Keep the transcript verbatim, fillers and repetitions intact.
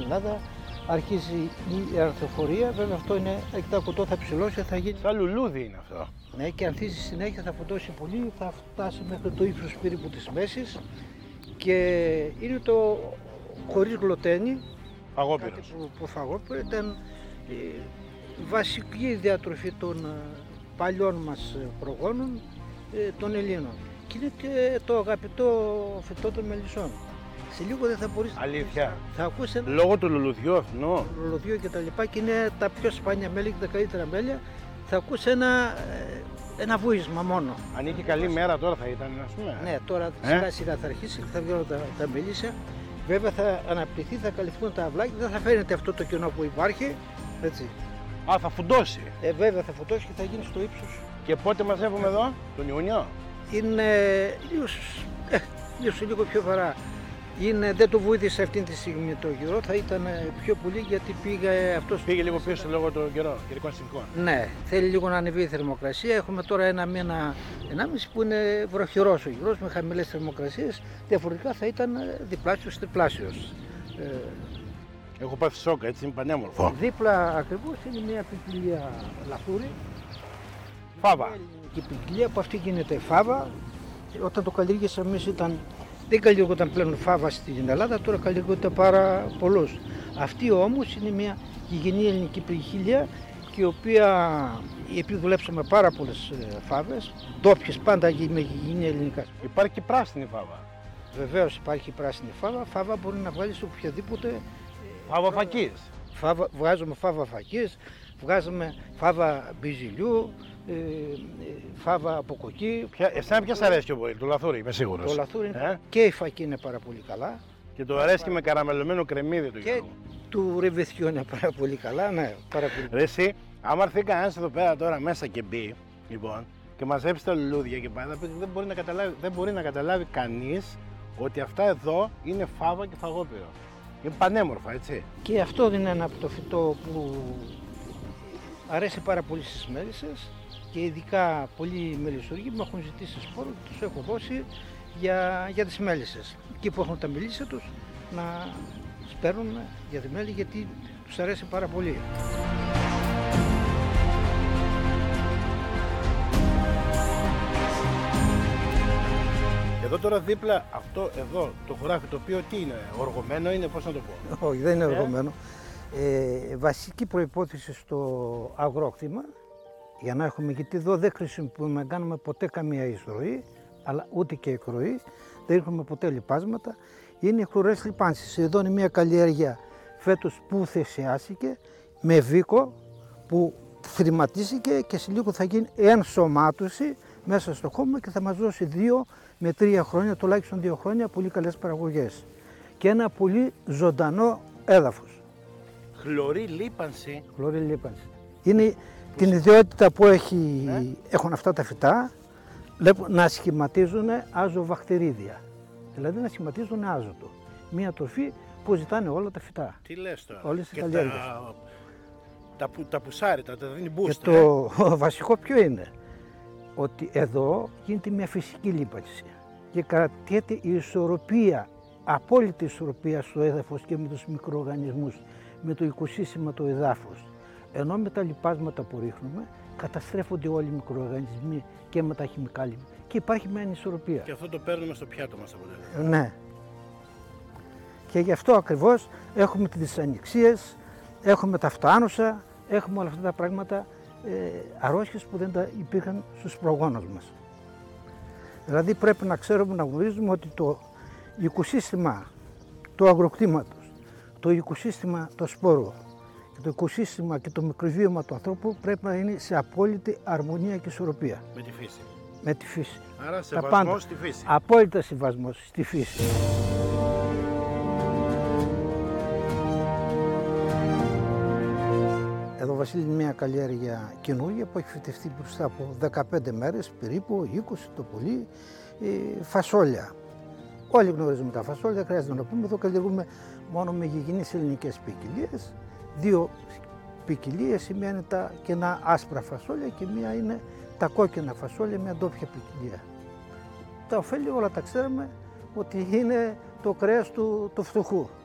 Ελλάδα. Αρχίζει η αρθροφορία, βέβαια αυτό είναι αρκετά κοντό, θα ψηλώσει, θα γίνει. Σαν λουλούδι είναι αυτό. Ναι, και ανθίζει συνέχεια, θα φωτώσει πολύ, θα φτάσει μέχρι το ύψος περίπου της μέσης και είναι το χωρίς γλουτένι. Φαγόπυρος. Που, που φαγόπυρο ήταν η βασική διατροφή των παλιών μας προγόνων, των Ελλήνων. Και είναι και το αγαπητό φυτό των μελισσών. Σε λίγο δεν θα μπορείς. Αλήθεια. Θα ακούσει ένα Λόγω του λουλουδιού αυτού. λουλουδίο και τα λοιπά και είναι τα πιο σπάνια μέλη και τα καλύτερα μέλια. Θα ακούσει ένα, ένα βούισμα μόνο. Αν είχε καλή μέρα τώρα θα ήταν, ας πούμε. Ναι, τώρα Ε? σιγά σιγά θα αρχίσει και θα βγαίνουν τα, τα μελίσια. Βέβαια θα αναπτυχθεί, θα καλυφθούν τα αυλάκια, δεν θα φαίνεται αυτό το κενό που υπάρχει. Έτσι. Α, θα φουντώσει. Ε, βέβαια θα φωτώσει και θα γίνει στο ύψος. Και πότε μαζεύουμε εδώ, τον Ιούνιο. Είναι λίγο, ε, λίγο, λίγο πιο βαρά. Είναι, δεν το βοήθησε αυτή τη στιγμή το καιρό, θα ήταν πιο πολύ γιατί πήγε αυτός. Πήγε λίγο πίσω λόγω του καιρό, καιρικών συνθήκων. Ναι, θέλει λίγο να ανεβεί η θερμοκρασία. Έχουμε τώρα ένα μήνα, ενάμιση που είναι βροχερός ο καιρός με χαμηλές θερμοκρασίες. Διαφορετικά θα ήταν διπλάσιος, τριπλάσιος. Ε, Έχω πάθει σοκ, έτσι είναι πανέμορφο. δίπλα ακριβώς είναι μια ποικιλία λαθούρη. Φάβα. Η ποικιλία που αυτή γίνεται φάβα. Όταν το καλλιέργησαμε εμείς ήταν. Δεν καλλιεργόταν πλέον φάβα στην Ελλάδα, τώρα καλλιεργούνται πάρα πολλούς. Αυτή όμως είναι μια γηγενή ελληνική ποικιλία και η οποία, επειδή δουλέψαμε πάρα πολλές φάβες, ντόπιες πάντα με γηγενή ελληνικά. Υπάρχει και πράσινη φάβα. Βεβαίως υπάρχει πράσινη φάβα, φάβα μπορεί να βγάλει σε οποιαδήποτε. Φάβα φακής. Φάβα, βγάζουμε φάβα φακής, βγάζουμε φάβα μπιζιλιού, ε, φάβα από κοκκί. Ποια, εσένα ποια σ' αρέσει πιο πολύ, το λαθούρι, είμαι σίγουρος. Το λαθούρι είναι- Ε? και η φακή είναι πάρα πολύ καλά. Και το αρέσει και με καραμελωμένο κρεμμύδι του Και Γιώργου. του ρεβεθιού είναι πάρα πολύ καλά, ναι, πάρα πολύ. Ρε εσύ, άμα έρθει κανένας εδώ πέρα τώρα μέσα και μπει, λοιπόν, και μαζέψει τα λουλούδια και πάει, θα πει, δεν μπορεί να καταλάβει, δεν μπορεί να καταλάβει κανείς ότι αυτά εδώ είναι φάβα και φαγόπυρο. Είναι πανέμορφα, έτσι. Και αυτό είναι ένα από το φυτό που αρέσει πάρα πολύ στις μέλισσες και ειδικά πολλοί μελισσουργοί που έχουν ζητήσει σπόρους, τους έχω δώσει για, για τις μέλισσες. Εκεί που έχουν τα μελίσια τους να σπέρνουν για τη μέλη γιατί τους αρέσει πάρα πολύ. Εδώ τώρα δίπλα, αυτό εδώ, το χωράφι το οποίο τι είναι, οργωμένο είναι, πώς να το πω. Όχι, δεν είναι οργωμένο. Ε, βασική προϋπόθεση στο αγρόκτημα, για να έχουμε, γιατί εδώ δεν χρησιμοποιούμε, δεν κάνουμε ποτέ καμία εισρωή, αλλά ούτε και εκροή, δεν έχουμε ποτέ λιπάσματα, είναι οι χλωρές λιπάνσεις. Εδώ είναι μια καλλιέργεια φέτος που θεσιάστηκε με βίκο που θρηματίστηκε και σε λίγο θα γίνει ενσωμάτωση μέσα στο χώμα και θα μας δώσει δύο με τρία χρόνια, τουλάχιστον δύο χρόνια, πολύ καλές παραγωγές και ένα πολύ ζωντανό έδαφος. Χλωρή λίπανση. Χλωρή λίπανση. Είναι την ιδιότητα που έχει, Ναι. έχουν αυτά τα φυτά, βλέπω, να σχηματίζουν αζοβακτηρίδια. Δηλαδή να σχηματίζουν άζωτο. Μια τροφή που ζητάνε όλα τα φυτά. Τι λες τώρα. Όλες οι και καλλιέργειες. τα, τα, που, τα πουσάρια, τα δίνει Και μπούστα. το βασικό ποιο είναι, ότι εδώ γίνεται μια φυσική λίπανση και κρατιέται η ισορροπία, απόλυτη ισορροπία στο έδαφος και με τους μικροοργανισμούς, με το οικοσύστημα του εδάφους. Ενώ με τα λιπάσματα που ρίχνουμε καταστρέφονται όλοι οι μικροοργανισμοί και με τα χημικάλια και υπάρχει μια ανισορροπία. Και αυτό το παίρνουμε στο πιάτο μας αποτέλεσμα. Ναι. Και γι' αυτό ακριβώς έχουμε τις δυσανεξίες, έχουμε τα φτάνουσα, έχουμε όλα αυτά τα πράγματα, ε, αρρώστιες που δεν τα υπήρχαν στους προγόνους μας. Δηλαδή πρέπει να ξέρουμε, να γνωρίζουμε ότι το οικοσύστημα του αγροκτήματος, το οικοσύστημα του σπόρου και το οικοσύστημα και το μικροβίωμα του ανθρώπου πρέπει να είναι σε απόλυτη αρμονία και ισορροπία Με τη φύση. με τη φύση. Άρα Τα σεβασμός πάντα. στη φύση. Απόλυτα συμβασμός στη φύση. Εδώ Βασίλη είναι μια καλλιέργεια καινούργια που έχει φυτευτεί μπροστά από δεκαπέντε μέρες, περίπου είκοσι το πολύ, ε, φασόλια. Όλοι γνωρίζουμε τα φασόλια, δεν χρειάζεται να πούμε, εδώ καλλιεργούμε μόνο με γηγενείς ελληνικές ποικιλίες. Δύο ποικιλίες, η μία είναι τα κενά άσπρα φασόλια και μία είναι τα κόκκινα φασόλια, μια ντόπια ποικιλία. Τα ωφέλη όλα τα ξέρουμε ότι είναι το κρέας του, του φτωχού.